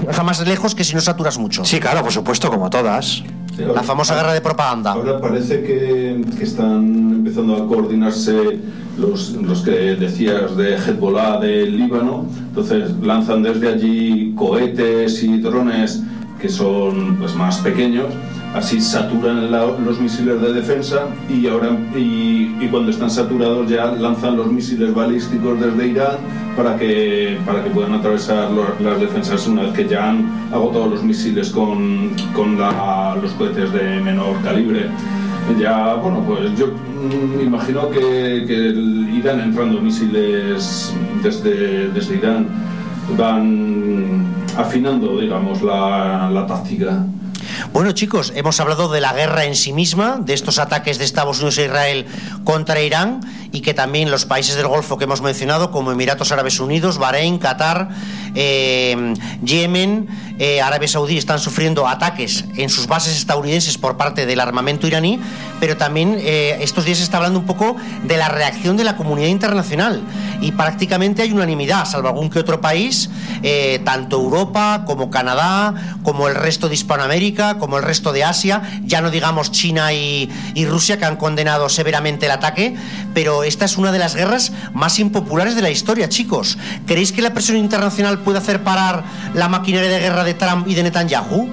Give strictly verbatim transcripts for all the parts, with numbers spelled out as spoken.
deja más lejos que si no saturas mucho. Sí, claro, por supuesto, como todas. Sí, ahora, la famosa guerra de propaganda. Ahora parece que, que están empezando a coordinarse los, los que decías de Hezbollah del Líbano. Entonces lanzan desde allí cohetes y drones que son pues más pequeños, así saturan la, los misiles de defensa y ahora y, y cuando están saturados ya lanzan los misiles balísticos desde Irán para que para que puedan atravesar los, las defensas una vez que ya han agotado los misiles con, con la, los cohetes de menor calibre. Ya, bueno, pues yo mm, imagino que, que irán entrando misiles desde, desde Irán, van afinando, digamos, la, la táctica. Bueno, chicos, hemos hablado de la guerra en sí misma, de estos ataques de Estados Unidos e Israel contra Irán, y que también los países del Golfo que hemos mencionado, como Emiratos Árabes Unidos, Bahrein, Qatar, eh, Yemen, eh, Arabia Saudí, están sufriendo ataques en sus bases estadounidenses por parte del armamento iraní, pero también eh, estos días se está hablando un poco de la reacción de la comunidad internacional, y prácticamente hay unanimidad, salvo algún que otro país, eh, tanto Europa como Canadá, como el resto de Hispanoamérica, como el resto de Asia, ya no digamos China y, y Rusia, que han condenado severamente el ataque, pero esta es una de las guerras más impopulares de la historia, chicos. ¿Creéis que la presión internacional puede hacer parar la maquinaria de guerra de Trump y de Netanyahu?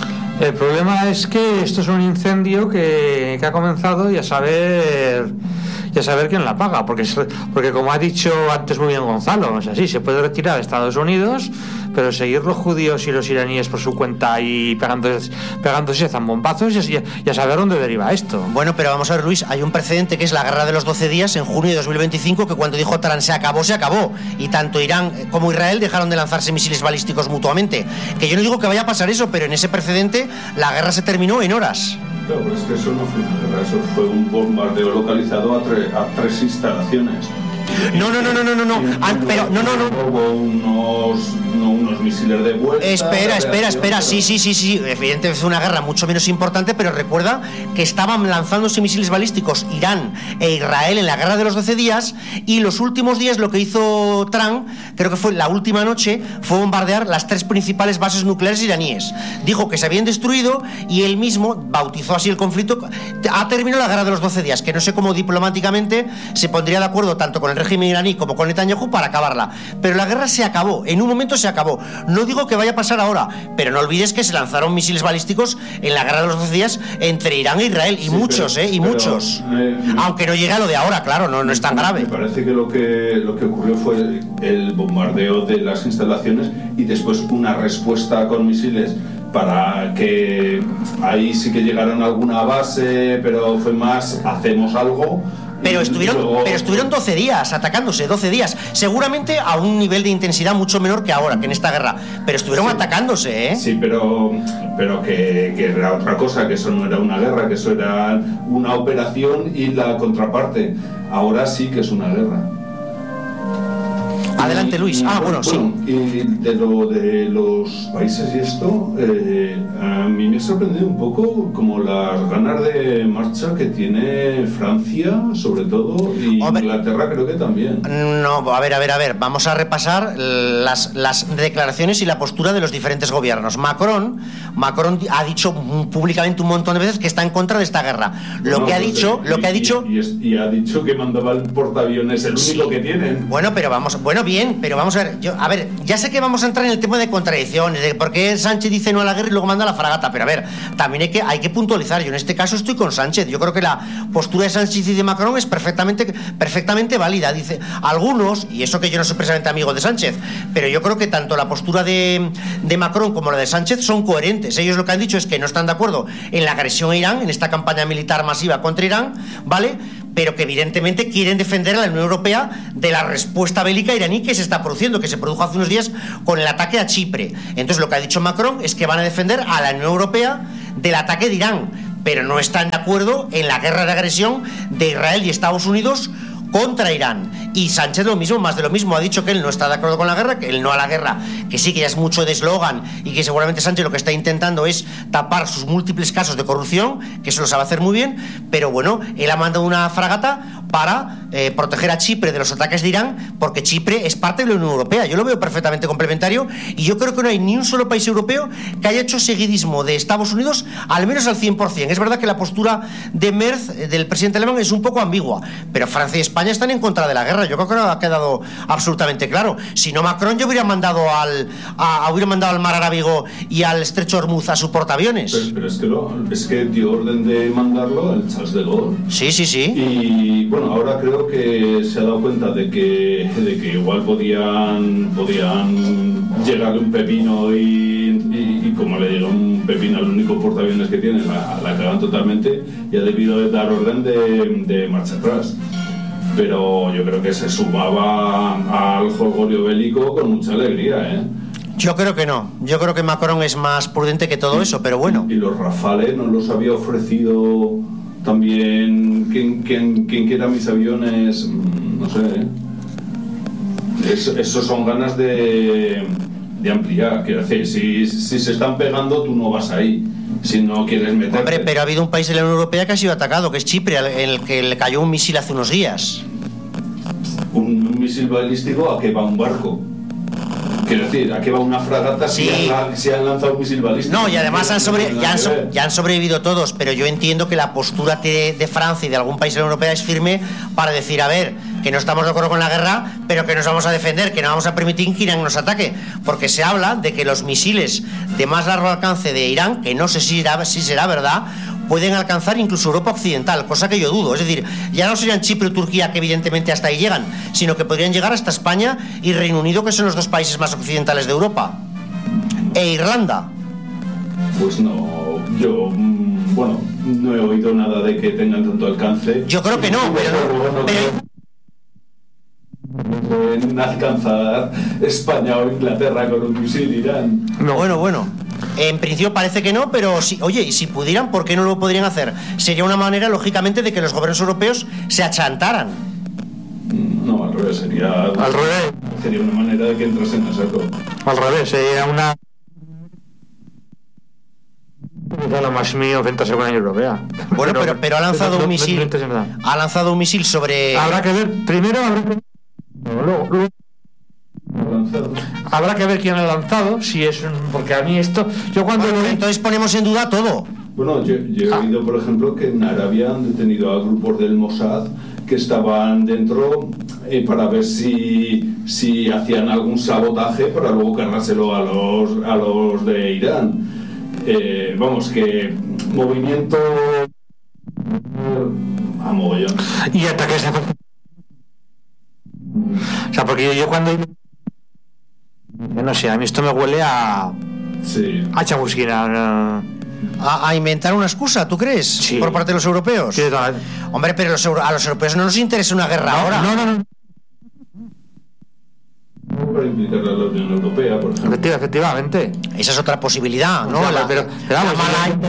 El problema es que esto es un incendio que, que ha comenzado y a saber y a saber quién la paga, porque, porque como ha dicho antes muy bien Gonzalo, es así, se puede retirar de Estados Unidos, pero seguir los judíos y los iraníes por su cuenta y pegándose, pegándose zambombazos y, y a saber dónde deriva esto. Bueno, pero vamos a ver, Luis, hay un precedente que es la guerra de los doce días en junio de dos mil veinticinco, que cuando dijo Trump se acabó, se acabó, y tanto Irán como Israel dejaron de lanzarse misiles balísticos mutuamente. Que yo no digo que vaya a pasar eso, pero en ese precedente la guerra se terminó en horas. Claro, pero es que eso no fue una guerra, eso fue un bombardeo localizado a, tre, a tres instalaciones. No, no, no, no, no, no, no. Ah, pero no, no, no. Hubo unos, no, unos misiles de vuelta. Espera, espera, espera. Sí, sí, sí, sí. Evidentemente fue una guerra mucho menos importante, pero recuerda que estaban lanzándose misiles balísticos Irán e Israel en la guerra de los doce días, y los últimos días lo que hizo Trump, creo que fue la última noche, fue bombardear las tres principales bases nucleares iraníes. Dijo que se habían destruido y él mismo bautizó así el conflicto. Ha terminado la guerra de los doce días, que no sé cómo diplomáticamente se pondría de acuerdo tanto con el régimen iraní como con Netanyahu para acabarla, pero la guerra se acabó, en un momento se acabó. No digo que vaya a pasar ahora, pero no olvides que se lanzaron misiles balísticos en la guerra de los doce días entre Irán e Israel, y sí, muchos, pero, eh, y pero, muchos eh, aunque no llegue a lo de ahora, claro, no, no es tan grave. Me parece que lo que lo que ocurrió fue el bombardeo de las instalaciones y después una respuesta con misiles para que ahí sí que llegaron a alguna base, pero fue más hacemos algo. Pero estuvieron, luego... pero estuvieron doce días atacándose, doce días. Seguramente a un nivel de intensidad mucho menor que ahora, que en esta guerra. Pero estuvieron sí. atacándose, ¿eh? Sí, pero, pero que, que era otra cosa, que eso no era una guerra, que eso era una operación y la contraparte. Ahora sí que es una guerra. Adelante, Luis. Ah, bueno, bueno, sí. Y de lo de los países y esto, eh, a mí me ha sorprendido un poco como las ganas de marcha que tiene Francia, sobre todo, y Hombre, Inglaterra creo que también. No, a ver, a ver, a ver. Vamos a repasar las, las declaraciones y la postura de los diferentes gobiernos. Macron, Macron ha dicho públicamente un montón de veces que está en contra de esta guerra. Lo no, que ha pues dicho, y, lo que ha y, dicho, y, y, y ha dicho que mandaba el portaaviones, el único sí. que tienen. Bueno, pero vamos, bueno, bien, pero vamos a ver, yo, a ver, ya sé que vamos a entrar en el tema de contradicciones, de por qué Sánchez dice no a la guerra y luego manda a la fragata, pero a ver, también hay que, hay que puntualizar. Yo en este caso estoy con Sánchez. Yo creo que la postura de Sánchez y de Macron es perfectamente, perfectamente válida. Dice algunos, y eso que yo no soy precisamente amigo de Sánchez, pero yo creo que tanto la postura de, de Macron como la de Sánchez son coherentes. Ellos lo que han dicho es que no están de acuerdo en la agresión a Irán, en esta campaña militar masiva contra Irán, ¿vale?, pero que evidentemente quieren defender a la Unión Europea de la respuesta bélica iraní que se está produciendo, que se produjo hace unos días con el ataque a Chipre. Entonces lo que ha dicho Macron es que van a defender a la Unión Europea del ataque de Irán, pero no están de acuerdo en la guerra de agresión de Israel y Estados Unidos contra Irán. Y Sánchez lo mismo, más de lo mismo, ha dicho que él no está de acuerdo con la guerra, que él no a la guerra, que sí que ya es mucho de eslogan y que seguramente Sánchez lo que está intentando es tapar sus múltiples casos de corrupción, que eso lo sabe hacer muy bien, pero bueno, él ha mandado una fragata para eh, proteger a Chipre de los ataques de Irán, porque Chipre es parte de la Unión Europea. Yo lo veo perfectamente complementario y yo creo que no hay ni un solo país europeo que haya hecho seguidismo de Estados Unidos, al menos al cien por ciento. Es verdad que la postura de Merz, del presidente alemán, es un poco ambigua, pero Francia y España están en contra de la guerra. Yo creo que ha quedado absolutamente claro. Si no, Macron yo hubiera mandado al a, hubiera mandado al Mar Arábigo y al Estrecho de Hormuz a su portaaviones. Pero, pero es que lo, es que dio orden de mandarlo el Charles de Gaulle. Sí, sí, sí. Y bueno, ahora creo que se ha dado cuenta de que de que igual podían podían llegarle un pepino y, y, y como le llega un pepino al único portaaviones que tienen, la, la cagan totalmente y ha debido de dar orden de, de marcha atrás. Pero yo creo que se sumaba al jolgorio bélico con mucha alegría, ¿eh? Yo creo que no. Yo creo que Macron es más prudente que todo eso, pero bueno. Y los Rafales nos los había ofrecido también quien, quien, quien quiera mis aviones, no sé, ¿eh? Es, eso son ganas de, de ampliar. Quiero decir, si, si se están pegando, tú no vas ahí. Si no quieres meterte. Hombre, pero ha habido un país de la Unión Europea que ha sido atacado, que es Chipre, en el que le cayó un misil hace unos días. Un, un misil balístico, ¿a qué va un barco? Quiero decir, ¿a qué va una fragata sí. si, han, si han lanzado un misil balístico? No, y además han sobre, ya, han so, ya han sobrevivido todos, pero yo entiendo que la postura de, de Francia y de algún país de la Unión Europea es firme para decir, a ver, que no estamos de acuerdo con la guerra, pero que nos vamos a defender, que no vamos a permitir que Irán nos ataque, porque se habla de que los misiles de más largo alcance de Irán, que no sé si será, si será verdad, pueden alcanzar incluso Europa Occidental, cosa que yo dudo. Es decir, ya no serían Chipre y Turquía, que evidentemente hasta ahí llegan, sino que podrían llegar hasta España y Reino Unido, que son los dos países más occidentales de Europa, e Irlanda. Pues no, yo, bueno, no he oído nada de que tengan tanto alcance. Yo creo que no, pero... pero... pueden alcanzar España o Inglaterra con un misil Irán. No. Bueno, bueno. En principio parece que no, pero si, oye, y si pudieran, ¿por qué no lo podrían hacer? Sería una manera, lógicamente, de que los gobiernos europeos se achantaran. No, al revés, sería... Al revés. Sería una manera de que entrasen a saco. Al revés, sería una... lo más mío frente a la Unión Europea. Bueno, pero, pero ha lanzado un misil... Ha lanzado un misil sobre... Habrá que ver, primero habrá que... Luego, luego... Habrá que ver quién ha lanzado, si es un... porque a mí esto, yo cuando bueno, lo... entonces ponemos en duda todo. Bueno, yo, yo he ah. oído, por ejemplo, que en Arabia han detenido a grupos del Mossad que estaban dentro eh, para ver si, si hacían algún sabotaje para luego cargárselo a los, a los de Irán. Eh, vamos, que movimiento a mogollón. Y ataques a... O sea, porque yo, yo cuando... No sé, a mí esto me huele a... Sí. A chamusquina. A, a inventar una excusa, ¿tú crees? Sí. Por parte de los europeos. Sí, tal. Hombre, pero los, a los europeos no nos interesa una guerra no, ahora. No, no, no. Para implicar a la Unión Europea, por ejemplo. Efectiva, efectivamente. Esa es otra posibilidad, ¿no? O sea, la, pero, pero vamos, la mala...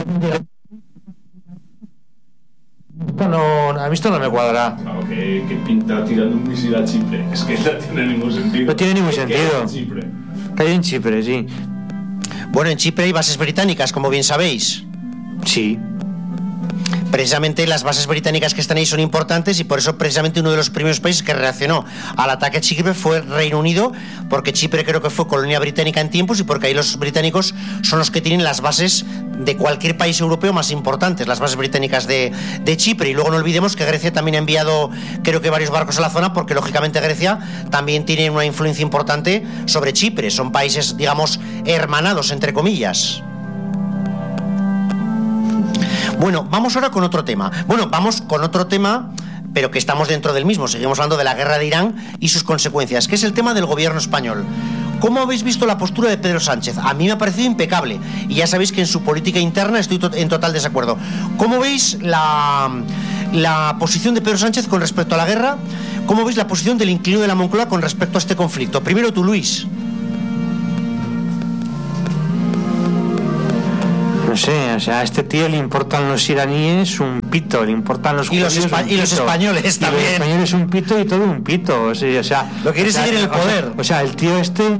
Esto no, a mí esto no me cuadra. Claro, que, que pinta tirando un misil a Chipre. Es que no tiene ningún sentido. No tiene ningún es sentido. Que en Chipre. Cayó en Chipre, sí. Bueno, en Chipre hay bases británicas, como bien sabéis. Sí. Precisamente las bases británicas que están ahí son importantes y por eso precisamente uno de los primeros países que reaccionó al ataque a Chipre fue el Reino Unido, porque Chipre creo que fue colonia británica en tiempos y porque ahí los británicos son los que tienen las bases de cualquier país europeo más importantes, las bases británicas de, de Chipre. Y luego no olvidemos que Grecia también ha enviado creo que varios barcos a la zona, porque lógicamente Grecia también tiene una influencia importante sobre Chipre. Son países, digamos, hermanados, entre comillas. Bueno, vamos ahora con otro tema. Bueno, vamos con otro tema, pero que estamos dentro del mismo. Seguimos hablando de la guerra de Irán y sus consecuencias, que es el tema del gobierno español. ¿Cómo habéis visto la postura de Pedro Sánchez? A mí me ha parecido impecable y ya sabéis que en su política interna estoy to- en total desacuerdo. ¿Cómo veis la, la posición de Pedro Sánchez con respecto a la guerra? ¿Cómo veis la posición del inquilino de la Moncloa con respecto a este conflicto? Primero tú, Luis. No sé, o sea, a este tío le importan los iraníes un pito, le importan los y los, judíos, espa- y los españoles y también. Los españoles un pito y todo un pito, o sea, o sea lo quiere o sea, seguir en el o sea, poder. O sea, el tío este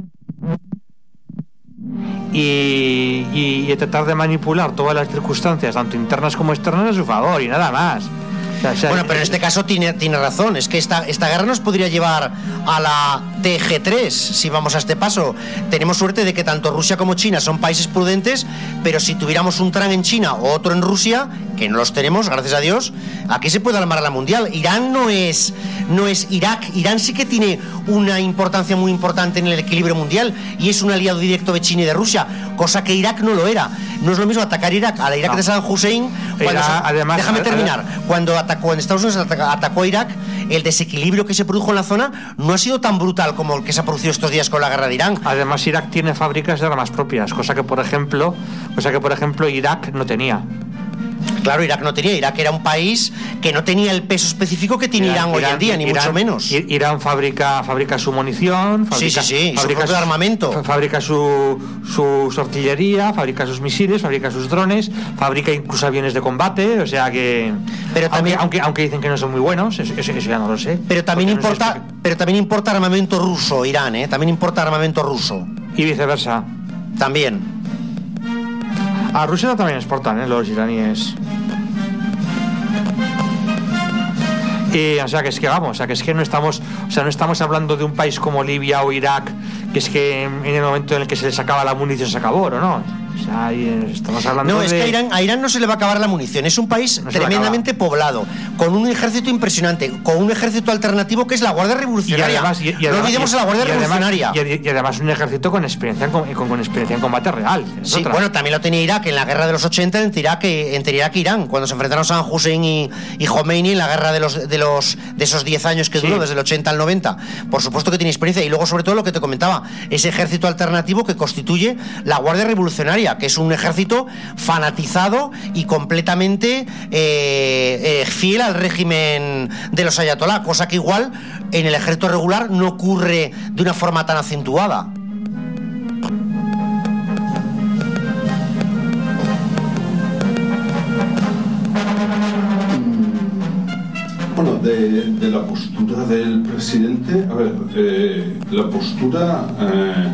y, y, y tratar de manipular todas las circunstancias, tanto internas como externas, a su favor y nada más. O sea, o sea, bueno, pero en este caso tiene, tiene razón. Es que esta, esta guerra nos podría llevar a la T G tres si vamos a este paso. Tenemos suerte de que tanto Rusia como China son países prudentes, pero si tuviéramos un Trump en China o otro en Rusia, que no los tenemos, gracias a Dios, aquí se puede armar la mundial. Irán no es, no es Irak. Irán sí que tiene una importancia muy importante en el equilibrio mundial y es un aliado directo de China y de Rusia, cosa que Irak no lo era. No es lo mismo atacar Irak a la Irak no. de Saddam Hussein. Cuando Era, se, además, déjame terminar. Además, cuando atacó en Estados Unidos, atacó, atacó a Irak, el desequilibrio que se produjo en la zona no ha sido tan brutal como el que se ha producido estos días con la guerra de Irán. Además, Irak tiene fábricas de armas propias, cosa que por ejemplo, cosa que por ejemplo Irak no tenía. Claro, Irak no tenía. Irak era un país que no tenía el peso específico que tiene Irán, Irán hoy en día, ni Irán, mucho menos. Irán fabrica, fabrica su munición, fabrica, sí, sí, sí, fabrica su propio armamento. Fabrica su, su, su artillería, fabrica sus misiles, fabrica sus drones, fabrica incluso aviones de combate, o sea que... Pero también, aunque, aunque, aunque dicen que no son muy buenos, eso, eso, eso ya no lo sé. Pero también, importa, no sé pero también importa armamento ruso, Irán, ¿eh? También importa armamento ruso. Y viceversa. También. A Rusia también exportan, ¿eh? Los iraníes. Y, o sea que es que vamos, o sea que es que no estamos, o sea no estamos hablando de un país como Libia o Irak, que es que en el momento en el que se les acaba la munición se acabó, ¿o no? O sea, ahí estamos hablando no, de... es que a Irán, a Irán no se le va a acabar la munición. Es un país no tremendamente poblado, con un ejército impresionante, con un ejército alternativo que es la Guardia Revolucionaria. Y además, y, y además, no olvidemos a la Guardia y Revolucionaria. Además, y, y además un ejército con experiencia en, con, con experiencia en combate real. Sí, otra. Bueno, también lo tenía Irak en la guerra de los ochenta entre Irak, entre Irak e Irán, cuando se enfrentaron Saddam Hussein y, y Khomeini en la guerra de los de los de esos diez años que duró, sí. Desde el ochenta al noventa. Por supuesto que tiene experiencia. Y luego, sobre todo, lo que te comentaba, ese ejército alternativo que constituye la Guardia Revolucionaria, que es un ejército fanatizado y completamente eh, eh, fiel al régimen de los ayatolá, cosa que igual en el ejército regular no ocurre de una forma tan acentuada. Bueno, de, de la postura del presidente, a ver, eh, la postura eh,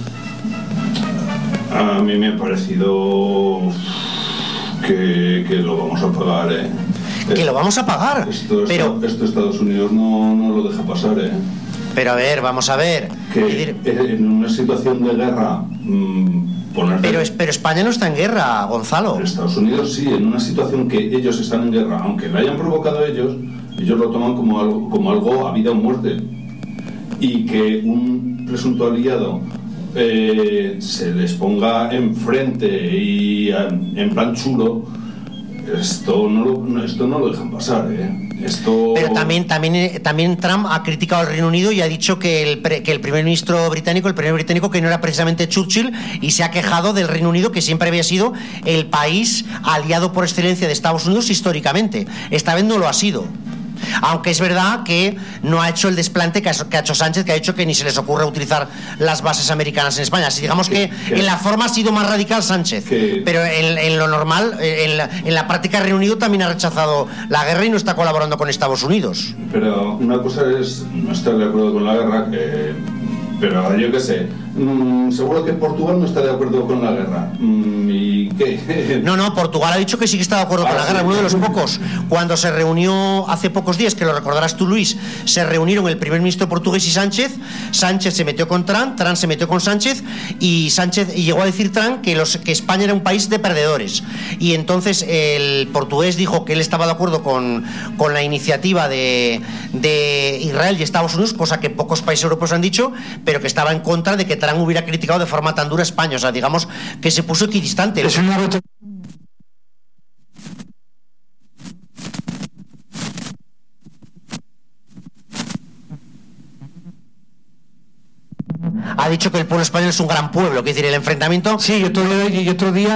a mí me ha parecido que, que lo vamos a pagar, ¿eh? Que lo vamos a pagar. Esto, pero esto Estados Unidos no, no lo deja pasar, ¿eh? Pero a ver, vamos a ver. Que en una situación de guerra... Mmm, Pero, pero España no está en guerra, Gonzalo. Pero Estados Unidos sí, en una situación que ellos están en guerra, aunque la hayan provocado ellos, ellos lo toman como algo, como algo a vida o muerte. Y que un presunto aliado eh, se les ponga enfrente y en plan chulo, esto no lo, esto no lo dejan pasar, ¿eh? Esto... Pero también, también, también Trump ha criticado al Reino Unido y ha dicho que el, pre, que el primer ministro británico, el primer británico que no era precisamente Churchill, y se ha quejado del Reino Unido, que siempre había sido el país aliado por excelencia de Estados Unidos históricamente. Esta vez no lo ha sido. Aunque es verdad que no ha hecho el desplante que ha, que ha hecho Sánchez, que ha hecho que ni se les ocurra utilizar las bases americanas en España. Así digamos que ¿Qué? en la forma ha sido más radical Sánchez, ¿Qué? pero en, en lo normal, en la, en la práctica Reino Unido también ha rechazado la guerra y no está colaborando con Estados Unidos. Pero una cosa es no estar de acuerdo con la guerra, que, pero yo qué sé, mmm, seguro que Portugal no está de acuerdo con la guerra. Mmm, ¿Y qué? No, no, Portugal ha dicho que sí que está de acuerdo ah, con la guerra, sí. Uno de los pocos. Cuando se reunió hace pocos días, que lo recordarás tú, Luis, se reunieron el primer ministro portugués y Sánchez. Sánchez se metió con Trump, Trump se metió con Sánchez y Sánchez y llegó a decir Trump que, los, que España era un país de perdedores. Y entonces el portugués dijo que él estaba de acuerdo con, con la iniciativa de, de Israel y Estados Unidos, cosa que pocos países europeos han dicho, pero que estaba en contra de que Trump hubiera criticado de forma tan dura a España. O sea, digamos que se puso equidistante. Es una rota... Ha dicho que el pueblo español es un gran pueblo, que decir, el enfrentamiento... Sí, y otro día... Y otro día...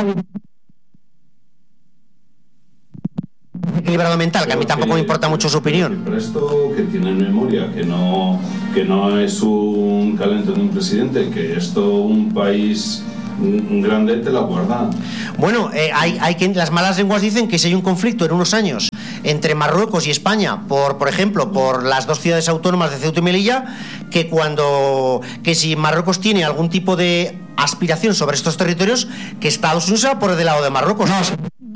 equilibrado mental, que a mí tampoco me importa mucho su opinión. Pero esto que tiene en memoria, que no, que no es un calentón de un presidente, que esto un país... un grande te la guarda. Bueno, eh, hay, hay que, las malas lenguas dicen que si hay un conflicto en unos años entre Marruecos y España, por, por ejemplo, por las dos ciudades autónomas de Ceuta y Melilla, que cuando que si Marruecos tiene algún tipo de aspiración sobre estos territorios, que Estados Unidos se va por el lado de Marruecos. No.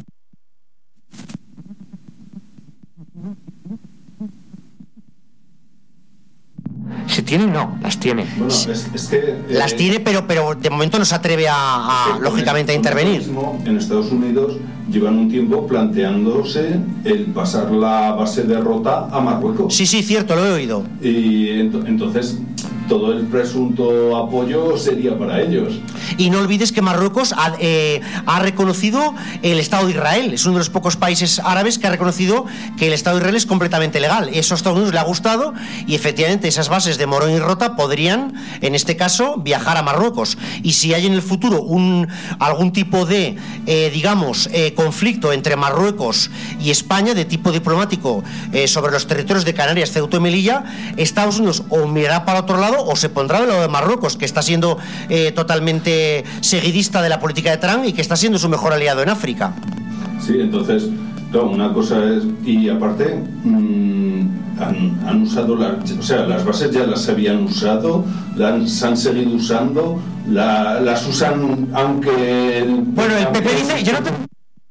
Si tiene, no, las tiene. Bueno, es, es que, eh, las tiene, pero, pero de momento no se atreve a, a es lógicamente, a intervenir. Mismo, en Estados Unidos llevan un tiempo planteándose el pasar la base de Rota a Marruecos. Sí, sí, cierto, lo he oído. Y ent- entonces todo el presunto apoyo sería para ellos. Y no olvides que Marruecos ha, eh, ha reconocido el Estado de Israel. Es uno de los pocos países árabes que ha reconocido que el Estado de Israel es completamente legal. Eso a Estados Unidos le ha gustado y efectivamente esas bases de Morón y Rota podrían, en este caso, viajar a Marruecos. Y si hay en el futuro un, algún tipo de, eh, digamos, eh, conflicto entre Marruecos y España de tipo diplomático eh, sobre los territorios de Canarias, Ceuta y Melilla, Estados Unidos o mirará para otro lado o se pondrá del lado de Marruecos, que está siendo eh, totalmente seguidista de la política de Trump y que está siendo su mejor aliado en África. Sí, entonces, claro, una cosa es... Y aparte, mmm, han, han usado las... O sea, las bases ya las habían usado, las han seguido usando, la, las usan aunque... El, bueno, el P P dice... Yo no te...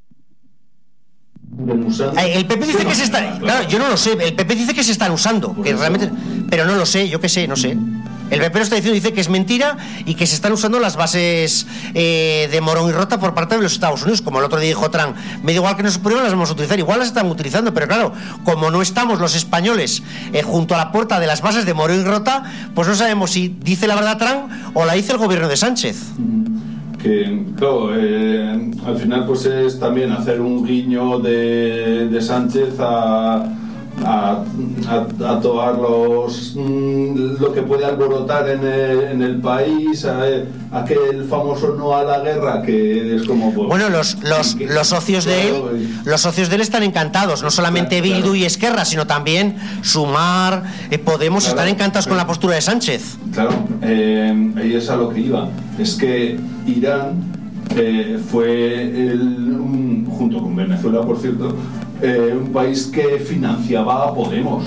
El P P dice que se están... Claro, yo no lo sé. El P P dice que se están usando, que realmente... Pero no lo sé, yo qué sé, no sé. El P P lo está diciendo, dice que es mentira y que se están usando las bases eh, de Morón y Rota por parte de los Estados Unidos. Como el otro día dijo Trump, me da igual que no se pudieron, las vamos a utilizar. Igual las están utilizando, pero claro, como no estamos los españoles eh, junto a la puerta de las bases de Morón y Rota, pues no sabemos si dice la verdad Trump o la dice el gobierno de Sánchez. Que, claro, eh, al final pues es también hacer un guiño de, de Sánchez a... A, a, a todos los mmm, lo que puede alborotar en el, en el país, a, a aquel famoso no a la guerra que es como pues, bueno los los, que, los socios claro, de él los socios de él están encantados, no solamente claro, Bildu claro. y Esquerra, sino también Sumar, eh, Podemos, claro, están encantados pero, con la postura de Sánchez. Claro, eh, ahí es a lo que iba, es que Irán eh, fue el, un, junto con Venezuela, por cierto, Eh, un país que financiaba a Podemos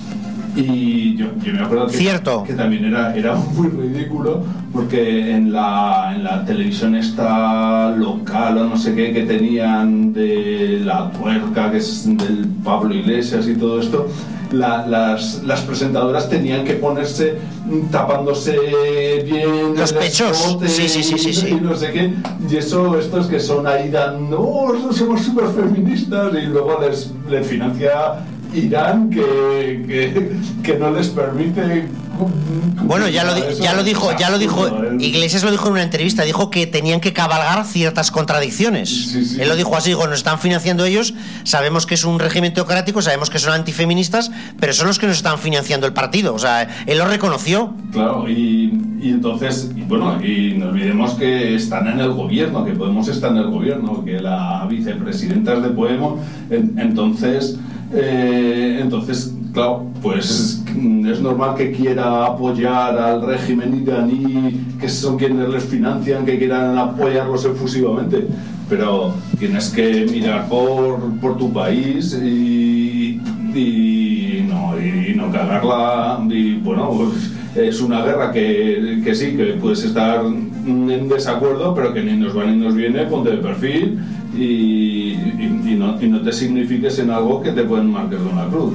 y yo, yo me acuerdo que, Cierto. que también era, era muy ridículo porque en la, en la televisión esta local o no sé qué que tenían de la tuerca que es del Pablo Iglesias y todo esto, la, las, las presentadoras tenían que ponerse tapándose bien los pechos sí, sí, sí, sí, sí. y no sé qué, y eso estos que son ahí dando oh, somos súper feministas y luego les, les financia Irán que, que, que no les permite. Bueno, ya lo, ya lo dijo, ya lo dijo, Iglesias lo dijo en una entrevista, dijo que tenían que cabalgar ciertas contradicciones. Sí, sí. Él lo dijo así, dijo, nos están financiando ellos, sabemos que es un régimen teocrático, sabemos que son antifeministas, pero son los que nos están financiando el partido, o sea, él lo reconoció. Claro, y, y entonces, y bueno, y no olvidemos que están en el gobierno, que Podemos está en el gobierno, que la vicepresidenta es de Podemos, en, entonces... Eh, entonces, claro, pues es, es normal que quiera apoyar al régimen iraní, que son quienes les financian, que quieran apoyarlos efusivamente, pero tienes que mirar por, por tu país y, y, no, y no cagarla. Y bueno, pues es una guerra que, que sí, que puedes estar en desacuerdo, pero que ni nos va ni nos viene, ponte de perfil y, y, y, no, y no te signifiques en algo que te pueden marcar de una cruz.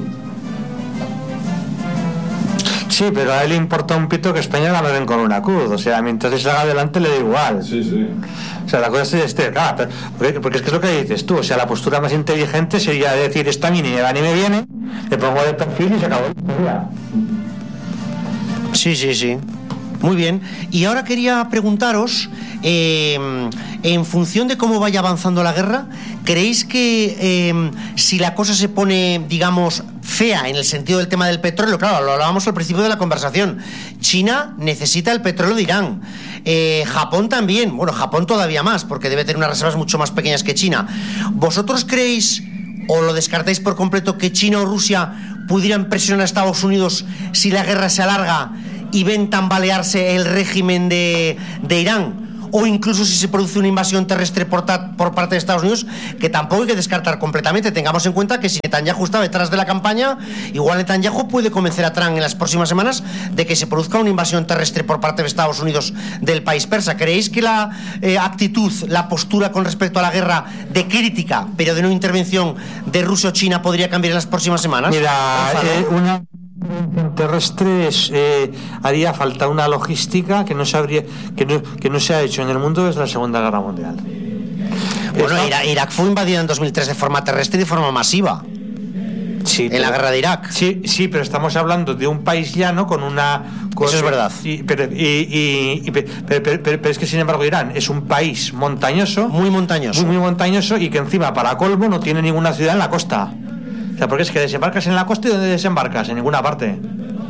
Sí, pero a él le importa un pito que España la den con una cruz, o sea, mientras se haga adelante le da igual. Sí, sí. O sea, la cosa es este, claro, porque, porque es que es lo que dices tú, o sea, la postura más inteligente sería decir, esto a mí ni me va ni me viene, le pongo de perfil y se acabó la historia. Sí, sí, sí. Muy bien. Y ahora quería preguntaros, eh, en función de cómo vaya avanzando la guerra, ¿creéis que eh, si la cosa se pone, digamos, fea en el sentido del tema del petróleo? Claro, lo hablábamos al principio de la conversación. China necesita el petróleo de Irán. Eh, Japón también. Bueno, Japón todavía más, porque debe tener unas reservas mucho más pequeñas que China. ¿Vosotros creéis o lo descartáis por completo que China o Rusia pudieran presionar a Estados Unidos si la guerra se alarga y ven tambalearse el régimen de, de Irán? o incluso si se produce una invasión terrestre por, ta, por parte de Estados Unidos, que tampoco hay que descartar completamente. Tengamos en cuenta que si Netanyahu está detrás de la campaña, igual Netanyahu puede convencer a Trump en las próximas semanas de que se produzca una invasión terrestre por parte de Estados Unidos del país persa. ¿Creéis que la eh, actitud, la postura con respecto a la guerra de crítica, pero de no intervención de Rusia o China podría cambiar en las próximas semanas? Mira, eh, una terrestre eh, haría falta una logística que no se habría, que no, que no se ha hecho en el mundo desde la Segunda Guerra Mundial. Bueno, Irak, Irak fue invadida en dos mil tres de forma terrestre y de forma masiva. Sí, en pero, la guerra de Irak. Sí, sí, pero estamos hablando de un país llano con una... Con, Eso es verdad. Y, pero, y, y, y, pero, pero, pero, pero es que, sin embargo, Irán es un país montañoso. Muy montañoso. Muy, muy montañoso y que encima, para colmo, no tiene ninguna ciudad en la costa. O sea, porque es que desembarcas en la costa y ¿dónde desembarcas? En ninguna parte.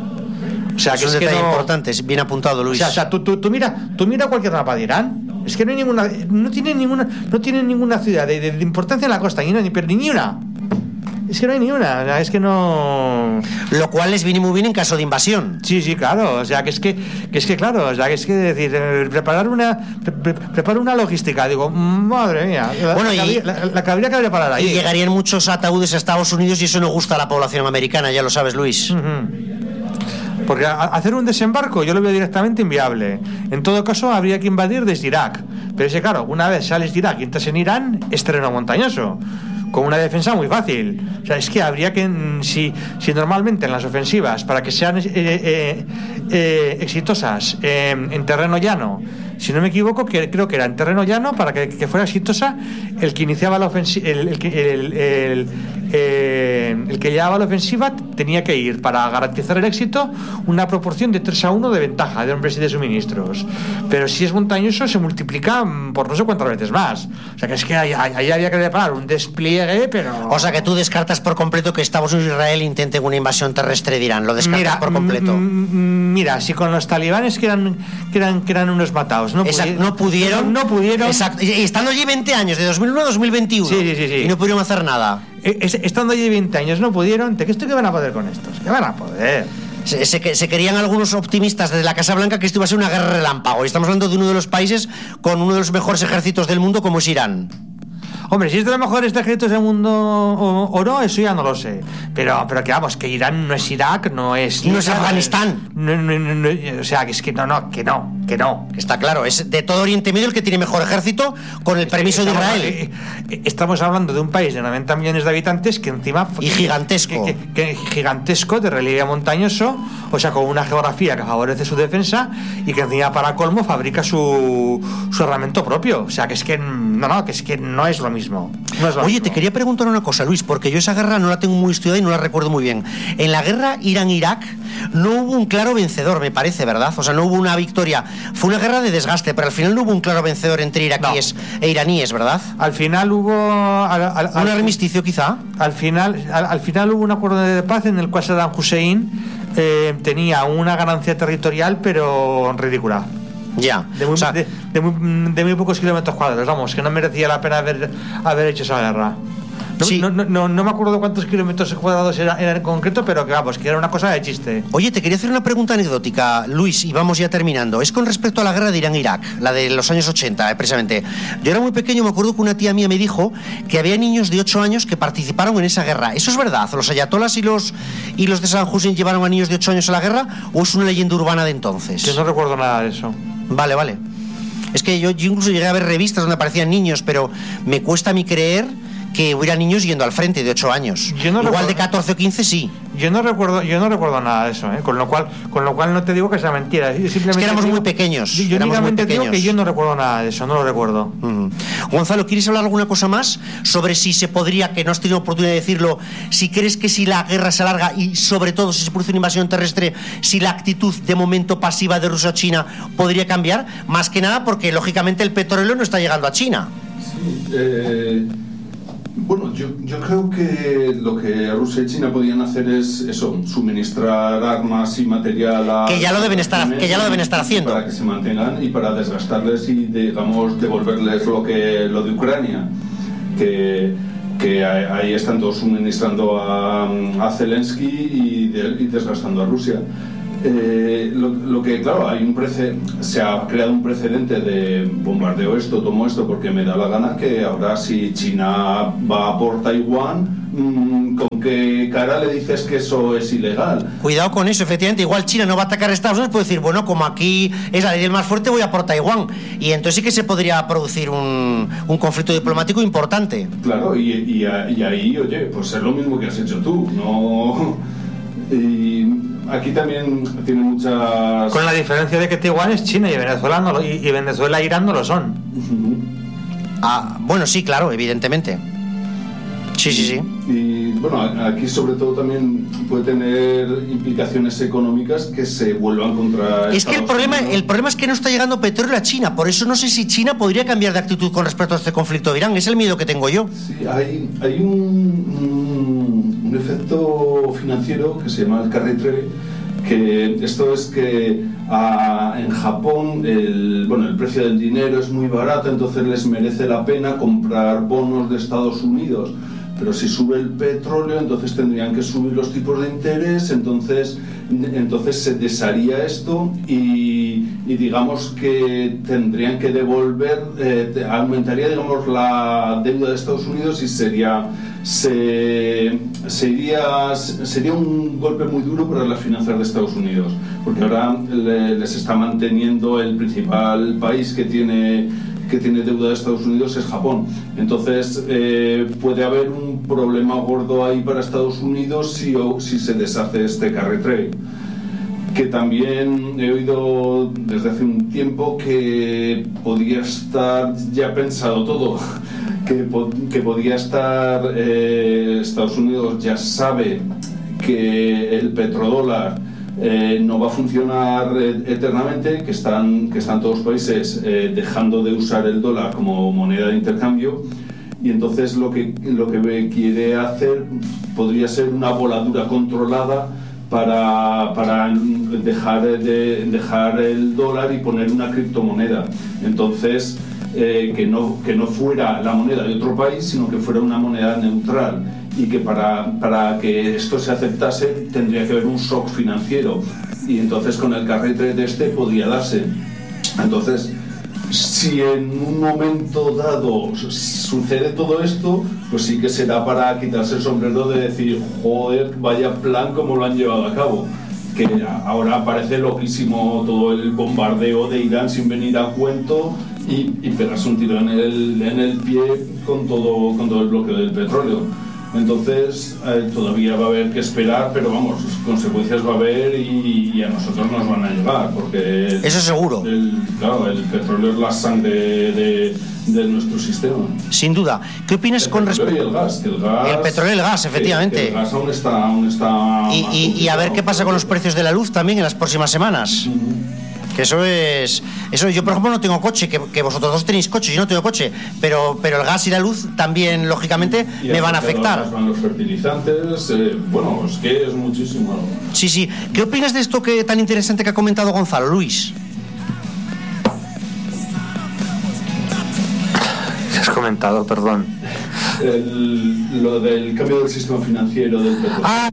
O sea, que es, es un que detalle no... importante, es bien apuntado, Luis. O sea, o sea tú, tú, tú mira, tú mira cualquier mapa de Irán. Es que no hay ninguna, no tiene ninguna, no tiene ninguna ciudad de, de, de importancia en la costa, ni una, ni, pero ni una. Es que no hay ni una, es que no. Lo cual les viene muy bien en caso de invasión. Sí, sí, claro. O sea, que es que, que es que claro, o sea, que es que decir, preparar una, pre, preparar una logística, digo, madre mía. Bueno, la, y, cabría, la, la cabría que habría para ahí. Y llegarían muchos ataúdes a Estados Unidos y eso no gusta a la población americana, ya lo sabes, Luis. Uh-huh. Porque hacer un desembarco yo lo veo directamente inviable. En todo caso, habría que invadir desde Irak. Pero es que, claro, una vez sales de Irak y entras en Irán, es terreno montañoso, con una defensa muy fácil. O sea, es que habría que, si, si normalmente en las ofensivas, para que sean eh, eh, eh, exitosas eh, en terreno llano, si no me equivoco, que creo que era en terreno llano, para que, que fuera exitosa, el que iniciaba la ofensiva, el, el, el, el, eh, el que llevaba la ofensiva tenía que ir, para garantizar el éxito, una proporción de tres a uno de ventaja de hombres y de suministros. Pero si es montañoso, se multiplica por no sé cuántas veces más. O sea, que es que ahí, ahí había que preparar un despliegue, pero... O sea, que tú descartas por completo que Estados Unidos e Israel intenten una invasión terrestre de Irán. Lo descartas mira, por completo. M- mira, si con los talibanes que eran, que eran, que eran unos matados no, Exacto, pudi- no pudieron no, no pudieron exacto, y estando allí veinte años, de dos mil uno a dos mil veintiuno, sí, sí, sí, sí. y no pudieron hacer nada. Es, estando allí veinte años no pudieron. ¿De qué esto qué van a poder con estos? ¿Qué van a poder? Se, se, se querían algunos optimistas desde la Casa Blanca que esto iba a ser una guerra relámpago, y estamos hablando de uno de los países con uno de los mejores ejércitos del mundo, como es Irán. Hombre, si es de los mejores ejércitos del mundo o, o no, eso ya no lo sé. Pero, pero que vamos, que Irán no es Irak, no es... No es Afganistán. No, no, no, no, o sea, que es que no, no, que no, que no. Está claro, es de todo Oriente Medio el que tiene mejor ejército, con el permiso de Israel. Eh, eh, estamos hablando de un país de noventa millones de habitantes que encima... Y gigantesco. Que, que, que, gigantesco, de relieve montañoso, o sea, con una geografía que favorece su defensa y que encima, para colmo, fabrica su, su armamento propio. O sea, que es que no, no, que es que no es lo mismo. No es lo Oye, mismo. Te quería preguntar una cosa, Luis, porque yo esa guerra no la tengo muy estudiada y no la recuerdo muy bien. En la guerra Irán-Irak no hubo un claro vencedor, me parece, ¿verdad? O sea, no hubo una victoria. Fue una guerra de desgaste, pero al final no hubo un claro vencedor entre iraquíes no. e iraníes, ¿verdad? Al final hubo... Al, al, ¿Un armisticio, quizá? Al final, al, al final hubo un acuerdo de paz en el cual Saddam Hussein eh, tenía una ganancia territorial, pero ridícula. Ya, de muy, o sea, de, de, muy, de muy pocos kilómetros cuadrados, vamos, que no merecía la pena haber, haber hecho esa guerra. No, sí. no, no, no me acuerdo cuántos kilómetros cuadrados era, era en concreto, pero que vamos, que era una cosa de chiste. Oye, te quería hacer una pregunta anecdótica, Luis, y vamos ya terminando. Es con respecto a la guerra de Irán-Irak, la de los años ochenta, eh, precisamente. Yo era muy pequeño, me acuerdo que una tía mía me dijo que había niños de ocho años que participaron en esa guerra. ¿Eso es verdad? ¿Los ayatolas y los, y los de Saddam Hussein llevaron a niños de ocho años a la guerra, o es una leyenda urbana de entonces? Yo no recuerdo nada de eso. Vale, vale. Es que yo, yo incluso llegué a ver revistas donde aparecían niños, pero me cuesta a mí creer que hubiera niños yendo al frente de ocho años. Yo no Igual recuerdo, de catorce o quince sí. Yo no recuerdo, yo no recuerdo nada de eso, ¿eh? Con lo cual, con lo cual no te digo que sea mentira. Simplemente es que éramos digo, muy pequeños. Yo éramos únicamente muy digo que yo no recuerdo nada de eso, no lo recuerdo. Mm. Gonzalo, ¿quieres hablar alguna cosa más sobre si se podría, que no has tenido oportunidad de decirlo, si crees que si la guerra se alarga y sobre todo si se produce una invasión terrestre, si la actitud de momento pasiva de Rusia o China podría cambiar? Más que nada porque lógicamente el petróleo no está llegando a China. Sí, eh... Bueno, yo, yo creo que lo que Rusia y China podían hacer es eso, suministrar armas y material a... Que ya lo deben estar, que ya lo deben estar haciendo. Para que se mantengan y para desgastarles y, digamos, devolverles lo, que, lo de Ucrania. Que, que ahí están todos suministrando a, a Zelensky y, de, y desgastando a Rusia. Eh, lo, lo que, claro, hay un prece- se ha creado un precedente de bombardeo esto, tomo esto porque me da la gana, que ahora si China va por Taiwán, mmm, ¿con qué cara le dices que eso es ilegal? Cuidado con eso, efectivamente. Igual China no va a atacar a Estados Unidos, puede decir, bueno, como aquí es la ley del más fuerte, voy a por Taiwán. Y entonces sí que se podría producir un, un conflicto diplomático importante. Claro, y, y, y ahí, oye, pues es lo mismo que has hecho tú, ¿no? Y aquí también tiene muchas... Con la diferencia de que Taiwán es China y Venezuela no lo, y, y Venezuela e Irán no lo son. Ah, bueno, sí, claro, evidentemente. Sí, sí, sí. Y bueno, aquí sobre todo también puede tener implicaciones económicas que se vuelvan contra... Es que el problema, el problema es que no está llegando petróleo a China, por eso no sé si China podría cambiar de actitud con respecto a este conflicto de Irán, es el miedo que tengo yo. Sí, hay, hay un, un, un efecto financiero que se llama el carry trade, que esto es que a, en Japón el, bueno, el precio del dinero es muy barato, entonces les merece la pena comprar bonos de Estados Unidos. Pero si sube el petróleo, entonces tendrían que subir los tipos de interés, entonces, entonces se desharía esto y, y digamos que tendrían que devolver, eh, aumentaría digamos la deuda de Estados Unidos y sería, se, sería, sería un golpe muy duro para las finanzas de Estados Unidos, porque ahora le, les está manteniendo el principal país que tiene que tiene deuda de Estados Unidos es Japón. Entonces eh, puede haber un problema gordo ahí para Estados Unidos si, o, si se deshace este carry trade. Que también he oído desde hace un tiempo que podía estar ya pensado todo, que, que podía estar eh, Estados Unidos ya sabe que el petrodólar Eh, no va a funcionar eh, eternamente, que están, que están todos los países eh, dejando de usar el dólar como moneda de intercambio, y entonces lo que, lo que quiere hacer podría ser una voladura controlada para, para dejar, de, dejar el dólar y poner una criptomoneda. Entonces eh, que, no, que no fuera la moneda de otro país, sino que fuera una moneda neutral. Y que para, para que esto se aceptase tendría que haber un shock financiero, y entonces con el carry trade este podría darse. Entonces, si en un momento dado sucede todo esto, pues sí que será para quitarse el sombrero de decir, joder, vaya plan como lo han llevado a cabo. Que ahora parece loquísimo todo el bombardeo de Irán sin venir a cuento y, y pegarse un tiro en el, en el pie con todo, con todo el bloqueo del petróleo. Entonces eh, todavía va a haber que esperar, pero vamos, consecuencias va a haber y, y a nosotros nos van a llegar, porque el, eso seguro. El, claro, el petróleo es la sangre de, de nuestro sistema. Sin duda. ¿Qué opinas el con respecto? Y el gas, que el gas. El petróleo y el gas, efectivamente. Que, que el gas aún está, aún está. Y, y, y a ver qué pasa con los precios de la luz también en las próximas semanas. Uh-huh. Que eso es, eso yo por ejemplo no tengo coche, que, que vosotros dos tenéis coche, yo no tengo coche, pero, pero el gas y la luz también lógicamente y me van a afectar. Van los fertilizantes, eh, bueno, es que es muchísimo. Sí, sí. ¿Qué opinas de esto que tan interesante que ha comentado Gonzalo, Luis? ¿Qué has comentado? Perdón. El, lo del cambio del sistema financiero del petróleo. Ah.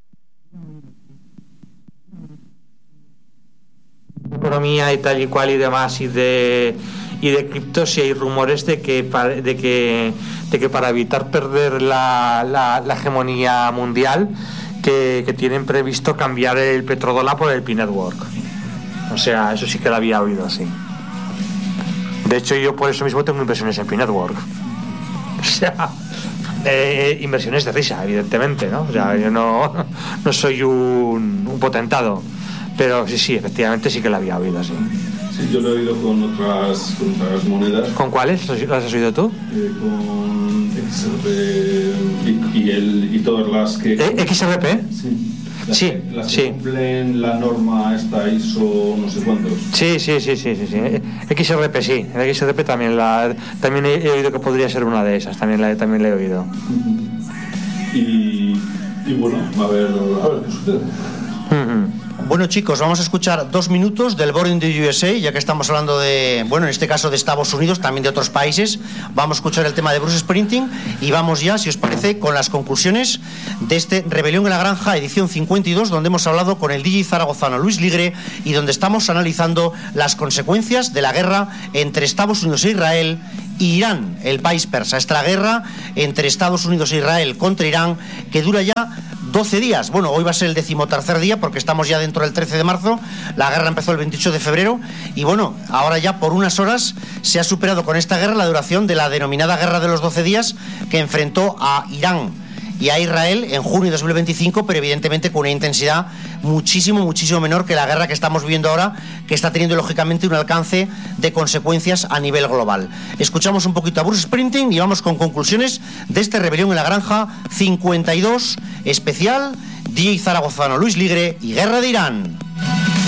Economía y tal y cual y demás y de y de criptos, y hay rumores de que para, de que de que para evitar perder la, la, la hegemonía mundial que, que tienen previsto cambiar el petrodólar por el P-Network. O sea, eso sí que lo había oído así. De hecho, yo por eso mismo tengo inversiones en P-Network. O sea, eh, inversiones de risa, evidentemente, ¿no? O sea, yo no, no soy un, un potentado. Pero sí, sí, efectivamente sí que la había oído así. Sí, yo lo he oído con otras, con otras monedas. ¿Con cuáles? ¿Las has oído tú? Eh, con X R P y, y, el, y todas las que... ¿Eh, ¿X R P? Sí. Las sí, que, las sí. que cumplen la norma esta I S O no sé cuántos. Sí, sí, sí, sí, sí, sí. X R P sí. El X R P también la también he, he oído que podría ser una de esas. También la también la he oído. Uh-huh. Y, y bueno, a ver, a ver qué sucede. Uh-huh. Bueno, chicos, vamos a escuchar dos minutos del Born in the U S A, ya que estamos hablando de, bueno, en este caso de Estados Unidos, también de otros países. Vamos a escuchar el tema de Bruce Springsteen y vamos ya, si os parece, con las conclusiones de este Rebelión en la Granja, edición cincuenta y dos, donde hemos hablado con el D J zaragozano Luis Ligre y donde estamos analizando las consecuencias de la guerra entre Estados Unidos e Israel y Irán, el país persa. Esta guerra entre Estados Unidos e Israel contra Irán, que dura ya doce días. Bueno, hoy va a ser el decimotercer día porque estamos ya dentro del trece de marzo. La guerra empezó el veintiocho de febrero y bueno, ahora ya por unas horas se ha superado con esta guerra la duración de la denominada Guerra de los doce días, que enfrentó a Irán y a Israel en junio de dos mil veinticinco, pero evidentemente con una intensidad muchísimo, muchísimo menor que la guerra que estamos viviendo ahora, que está teniendo lógicamente un alcance de consecuencias a nivel global. Escuchamos un poquito a Bruce Springsteen y vamos con conclusiones de este Rebelión en la Granja cincuenta y dos especial, D J zaragozano Luis Ligre y Guerra de Irán.